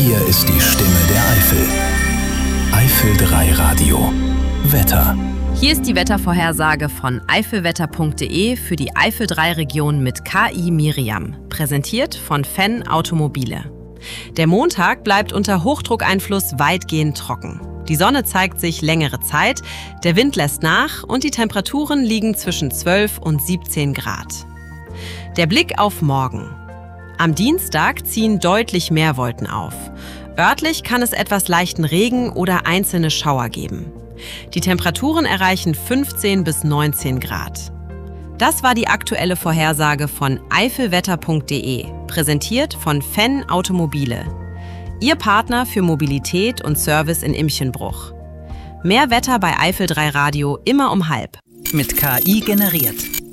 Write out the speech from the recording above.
Hier ist die Stimme der Eifel. Eifel 3 Radio. Wetter. Hier ist die Wettervorhersage von eifelwetter.de für die Eifel 3 Region mit KI Miriam. Präsentiert von Fenn Automobile. Der Montag bleibt unter Hochdruckeinfluss weitgehend trocken. Die Sonne zeigt sich längere Zeit, der Wind lässt nach und die Temperaturen liegen zwischen 12 und 17 Grad. Der Blick auf morgen. Am Dienstag ziehen deutlich mehr Wolken auf. Örtlich kann es etwas leichten Regen oder einzelne Schauer geben. Die Temperaturen erreichen 15 bis 19 Grad. Das war die aktuelle Vorhersage von eifelwetter.de, präsentiert von Fenn Automobile. Ihr Partner für Mobilität und Service in Imchenbruch. Mehr Wetter bei Eifel 3 Radio immer um halb. Mit KI generiert.